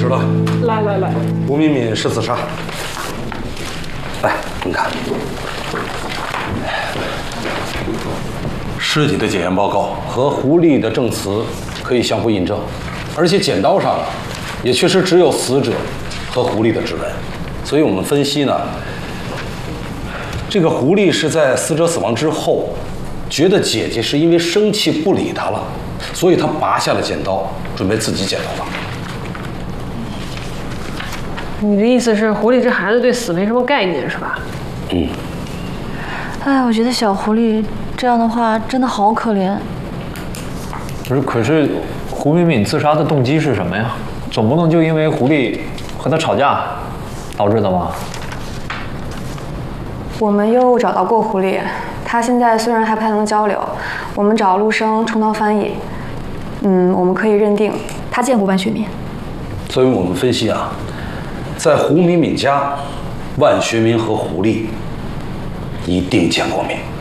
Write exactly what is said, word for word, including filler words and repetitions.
实了。 来来来， 胡敏敏是自杀。来，你看，尸体的检验报告和胡丽的证词可以相互印证，而且剪刀上也确实只有死者和胡丽的指纹，所以我们分析呢，这个胡丽是在死者死亡之后，觉得姐姐是因为生气不理她了，所以她拔下了剪刀，准备自己剪头发。 你的意思是狐狸这孩子对死没什么概念是吧？ 嗯。 哎，我觉得小狐狸这样的话真的好可怜。 不是，可是胡敏敏自杀的动机是什么呀？总不能就因为狐狸和她吵架导致的吧？ 我们又找到过狐狸，他现在虽然还不太能交流，我们找陆生充当翻译。嗯，我们可以认定他见过万学民。 所以我们分析啊，在胡敏敏家，万学民和狐狸一定见过面。